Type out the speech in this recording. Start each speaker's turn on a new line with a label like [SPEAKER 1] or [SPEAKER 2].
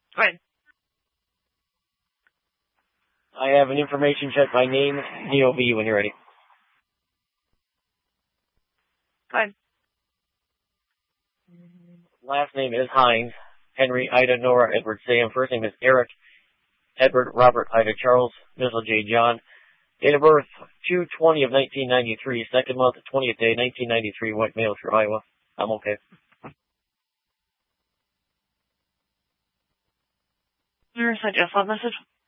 [SPEAKER 1] Fine.
[SPEAKER 2] I have an information check by name, DOB, when you're ready.
[SPEAKER 1] Fine.
[SPEAKER 2] Last name is Hines. Henry, Ida, Nora, Edward, Sam. First name is Eric, Edward, Robert, Ida, Charles, Missile, J, John. Date of birth, 2/20 of 1993. Second month, 20th day, 1993. White male through Iowa. I'm okay.
[SPEAKER 1] There's a default message.